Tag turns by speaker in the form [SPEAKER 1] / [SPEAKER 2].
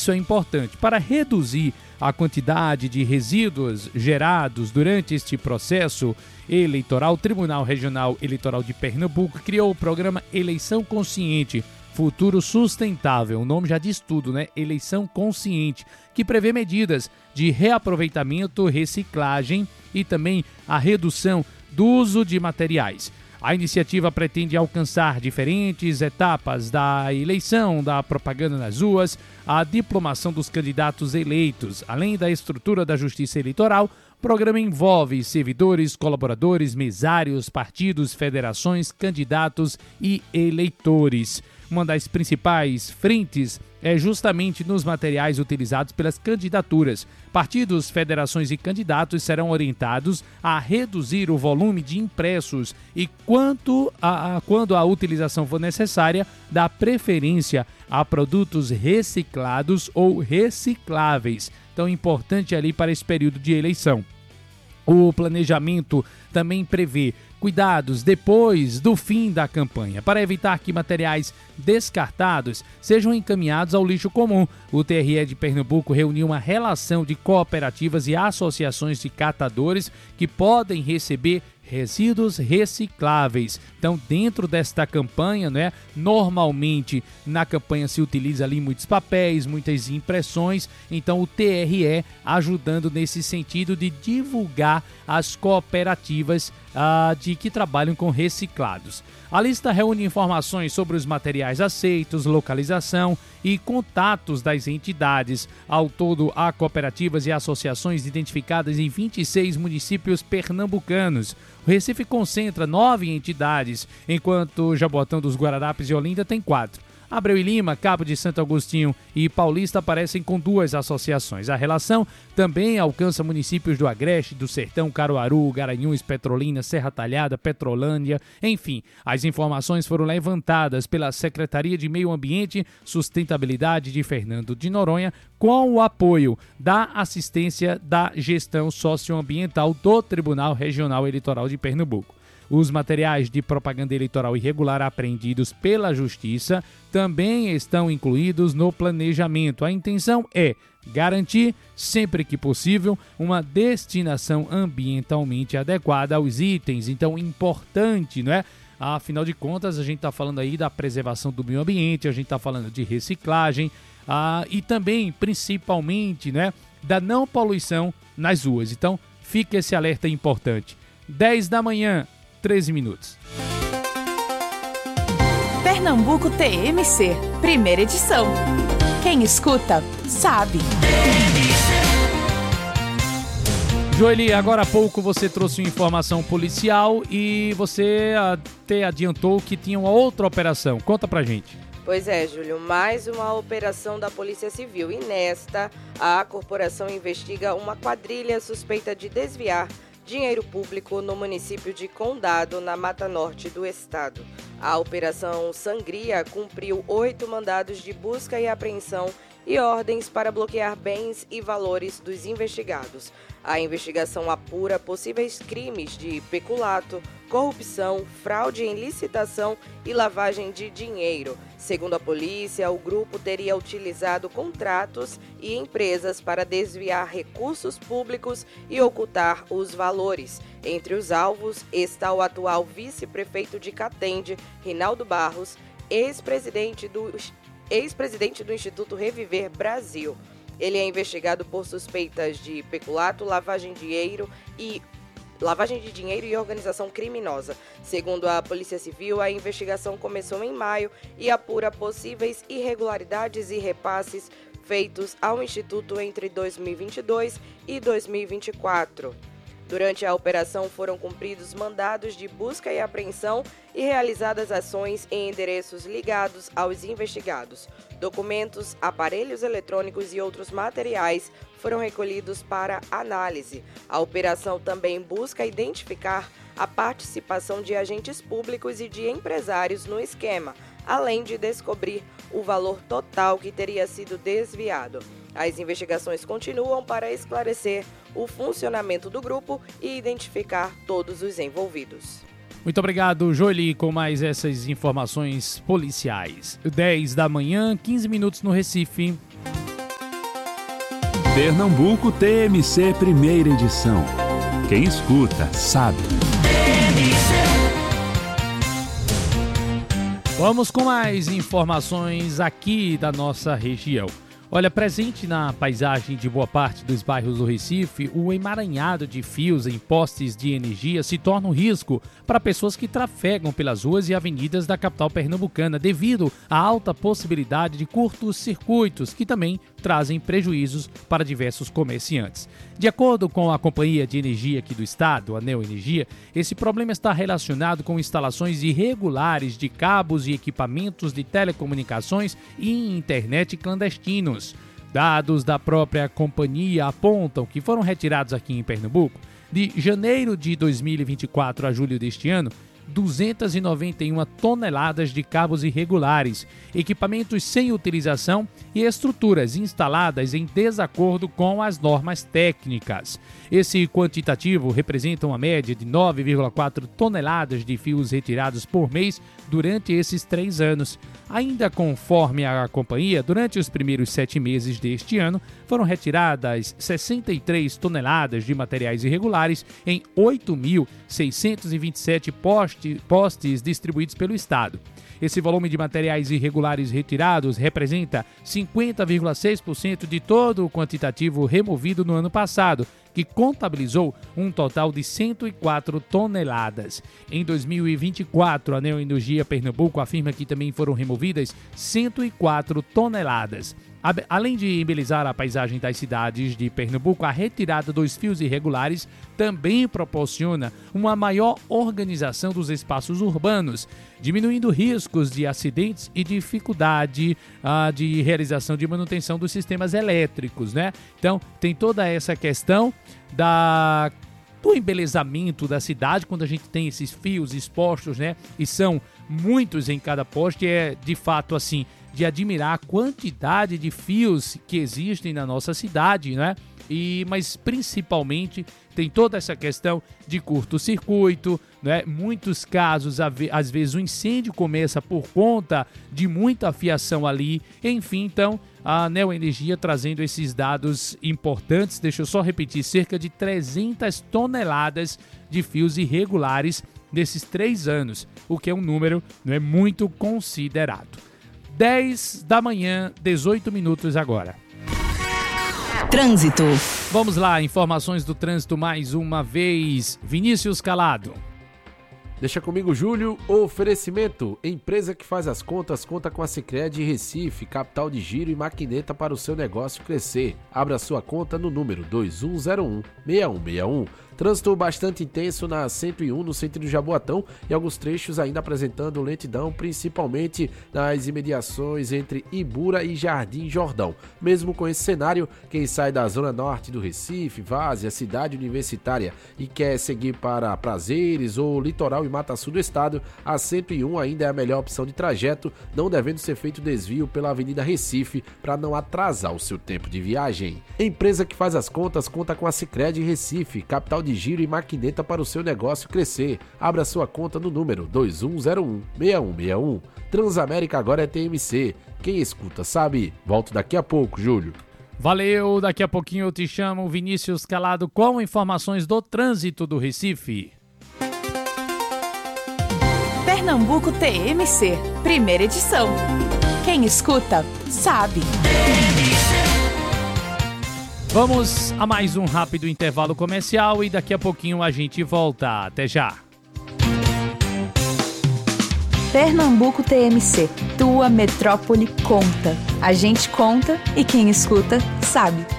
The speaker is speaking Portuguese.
[SPEAKER 1] isso é importante. Para reduzir a quantidade de resíduos gerados durante este processo eleitoral, o Tribunal Regional Eleitoral de Pernambuco criou o programa Eleição Consciente, Futuro Sustentável. O nome já diz tudo, né? Eleição Consciente, que prevê medidas de reaproveitamento, reciclagem e também a redução do uso de materiais. A iniciativa pretende alcançar diferentes etapas da eleição, da propaganda nas ruas, a diplomação dos candidatos eleitos. Além da estrutura da Justiça Eleitoral, o programa envolve servidores, colaboradores, mesários, partidos, federações, candidatos e eleitores. Uma das principais frentes é justamente nos materiais utilizados pelas candidaturas. Partidos, federações e candidatos serão orientados a reduzir o volume de impressos e, quando a utilização for necessária, dar preferência a produtos reciclados ou recicláveis. Tão importante ali para esse período de eleição. O planejamento também prevê cuidados depois do fim da campanha, para evitar que materiais descartados sejam encaminhados ao lixo comum. O TRE de Pernambuco reuniu uma relação de cooperativas e associações de catadores que podem receber resíduos recicláveis. Então, dentro desta campanha, né, normalmente na campanha se utiliza ali muitos papéis, muitas impressões, então o TRE ajudando nesse sentido de divulgar as cooperativas de que trabalham com reciclados. A lista reúne informações sobre os materiais aceitos, localização e contatos das entidades. Ao todo, há cooperativas e associações identificadas em 26 municípios pernambucanos. O Recife concentra 9 entidades, enquanto Jaboatão dos Guararapes e Olinda tem 4. Abreu e Lima, Cabo de Santo Agostinho e Paulista aparecem com 2 associações. A relação também alcança municípios do Agreste, do Sertão, Caruaru, Garanhuns, Petrolina, Serra Talhada, Petrolândia, enfim. As informações foram levantadas pela Secretaria de Meio Ambiente e Sustentabilidade de Fernando de Noronha, com o apoio da assistência da gestão socioambiental do Tribunal Regional Eleitoral de Pernambuco. Os materiais de propaganda eleitoral irregular apreendidos pela Justiça também estão incluídos no planejamento. A intenção é garantir, sempre que possível, uma destinação ambientalmente adequada aos itens. Então, importante, não é? Afinal de contas, a gente está falando aí da preservação do meio ambiente, a gente está falando de reciclagem e também, principalmente, né, da não poluição nas ruas. Então, fica esse alerta importante. 10 da manhã. 13 minutos.
[SPEAKER 2] Pernambuco TMC, primeira edição. Quem escuta, sabe.
[SPEAKER 1] Joeli, agora há pouco você trouxe uma informação policial e você até adiantou que tinha uma outra operação. Conta pra gente.
[SPEAKER 3] Pois é, Júlio, mais uma operação da Polícia Civil. E nesta, a corporação investiga uma quadrilha suspeita de desviar dinheiro público no município de Condado, na Mata Norte do estado. A Operação Sangria cumpriu 8 mandados de busca e apreensão e ordens para bloquear bens e valores dos investigados. A investigação apura possíveis crimes de peculato, corrupção, fraude em licitação e lavagem de dinheiro. Segundo a polícia, o grupo teria utilizado contratos e empresas para desviar recursos públicos e ocultar os valores. Entre os alvos está o atual vice-prefeito de Catende, Rinaldo Barros, ex-presidente do Instituto Reviver Brasil. Ele é investigado por suspeitas de peculato, lavagem de dinheiro e organização criminosa. Segundo a Polícia Civil, a investigação começou em maio e apura possíveis irregularidades e repasses feitos ao Instituto entre 2022 e 2024. Durante a operação foram cumpridos mandados de busca e apreensão e realizadas ações em endereços ligados aos investigados. Documentos, aparelhos eletrônicos e outros materiais foram recolhidos para análise. A operação também busca identificar a participação de agentes públicos e de empresários no esquema, além de descobrir o valor total que teria sido desviado. As investigações continuam para esclarecer o funcionamento do grupo e identificar todos os envolvidos.
[SPEAKER 1] Muito obrigado, Joeli, com mais essas informações policiais. 10 da manhã, 15 minutos no Recife.
[SPEAKER 4] Pernambuco TMC, primeira edição. Quem escuta, sabe.
[SPEAKER 1] Vamos com mais informações aqui da nossa região. Olha, presente na paisagem de boa parte dos bairros do Recife, o emaranhado de fios em postes de energia se torna um risco para pessoas que trafegam pelas ruas e avenidas da capital pernambucana, devido à alta possibilidade de curtos-circuitos, que também trazem prejuízos para diversos comerciantes. De acordo com a Companhia de Energia aqui do estado, a Neo Energia, esse problema está relacionado com instalações irregulares de cabos e equipamentos de telecomunicações e internet clandestinos. Dados da própria companhia apontam que foram retirados aqui em Pernambuco, de janeiro de 2024 a julho deste ano, 291 toneladas de cabos irregulares, equipamentos sem utilização e estruturas instaladas em desacordo com as normas técnicas. Esse quantitativo representa uma média de 9,4 toneladas de fios retirados por mês durante esses 3 anos. Ainda conforme a companhia, durante os primeiros 7 meses deste ano, foram retiradas 63 toneladas de materiais irregulares em 8.627 postes distribuídos pelo estado. Esse volume de materiais irregulares retirados representa 50,6% de todo o quantitativo removido no ano passado, que contabilizou um total de 104 toneladas. Em 2024, a Neo Energia Pernambuco afirma que também foram removidas 104 toneladas. Além de embelezar a paisagem das cidades de Pernambuco, a retirada dos fios irregulares também proporciona uma maior organização dos espaços urbanos, diminuindo riscos de acidentes e dificuldade de realização de manutenção dos sistemas elétricos, né? Então, tem toda essa questão do embelezamento da cidade, quando a gente tem esses fios expostos, né? E são muitos em cada poste, é de fato assim, de admirar a quantidade de fios que existem na nossa cidade, né? Mas principalmente tem toda essa questão de curto-circuito, né? Muitos casos, às vezes o incêndio começa por conta de muita fiação ali. Enfim, então a Neo Energia trazendo esses dados importantes. Deixa eu só repetir, cerca de 300 toneladas de fios irregulares nesses 3 anos, o que é um número, não é, muito considerado. 10 da manhã, 18 minutos agora.
[SPEAKER 2] Trânsito.
[SPEAKER 1] Vamos lá, informações do trânsito mais uma vez. Vinícius Calado.
[SPEAKER 5] Deixa comigo, Júlio. Oferecimento. Empresa que faz as contas, conta com a Sicredi Recife, capital de giro e maquineta para o seu negócio crescer. Abra sua conta no número 2101-6161. Trânsito bastante intenso na 101 no sentido Jaboatão e alguns trechos ainda apresentando lentidão, principalmente nas imediações entre Ibura e Jardim Jordão. Mesmo com esse cenário, quem sai da zona norte do Recife, Várzea, cidade universitária e quer seguir para Prazeres ou litoral e Mata Sul do estado, a 101 ainda é a melhor opção de trajeto, não devendo ser feito desvio pela Avenida Recife para não atrasar o seu tempo de viagem. Empresa que faz as contas, conta com a Sicredi Recife, capital de giro e maquineta para o seu negócio crescer. Abra sua conta no número 2101-6161. Transamérica agora é TMC. Quem escuta sabe. Volto daqui a pouco, Júlio.
[SPEAKER 1] Valeu, daqui a pouquinho eu te chamo, Vinícius Calado, com informações do trânsito do Recife.
[SPEAKER 2] Pernambuco TMC, primeira edição. Quem escuta, sabe.
[SPEAKER 1] Vamos a mais um rápido intervalo comercial e daqui a pouquinho a gente volta. Até já.
[SPEAKER 2] Pernambuco TMC, tua metrópole conta. A gente conta e quem escuta, sabe.